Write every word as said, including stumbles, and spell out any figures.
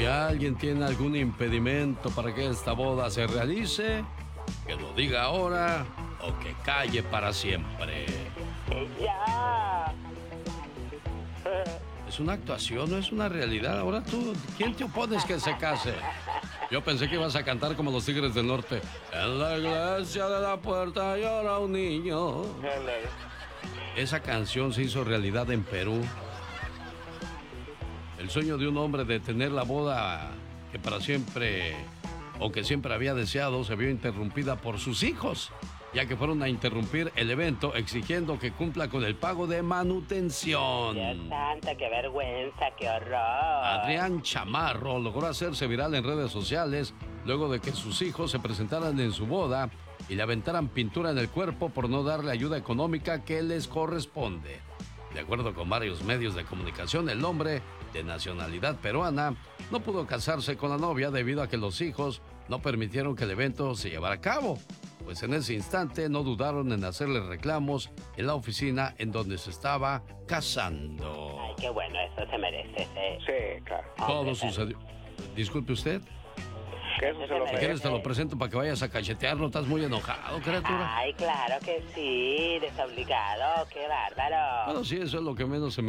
Si alguien tiene algún impedimento para que esta boda se realice, que lo diga ahora o que calle para siempre. Ya. Es una actuación, no es una realidad. Ahora tú, ¿quién te opones que se case? Yo pensé que ibas a cantar como los Tigres del Norte. En la iglesia de la puerta llora un niño. Esa canción se hizo realidad en Perú. El sueño de un hombre de tener la boda que para siempre, o que siempre había deseado, se vio interrumpida por sus hijos, ya que fueron a interrumpir el evento exigiendo que cumpla con el pago de manutención. Dios santo, qué vergüenza, qué horror. Adrián Chamarro logró hacerse viral en redes sociales luego de que sus hijos se presentaran en su boda y le aventaran pintura en el cuerpo por no darle ayuda económica que les corresponde. De acuerdo con varios medios de comunicación, el hombre, de nacionalidad peruana, no pudo casarse con la novia debido a que los hijos no permitieron que el evento se llevara a cabo. Pues en ese instante no dudaron en hacerle reclamos en la oficina en donde se estaba casando. Ay, qué bueno, eso se merece. ¿eh? Sí, claro. Todo sucedió. Disculpe usted. Que eso se lo Si quieres te lo presento para que vayas a cachetearlo. Estás muy enojado, criatura. Ay, claro que sí, desobligado, qué bárbaro. Bueno, sí, eso es lo que menos se me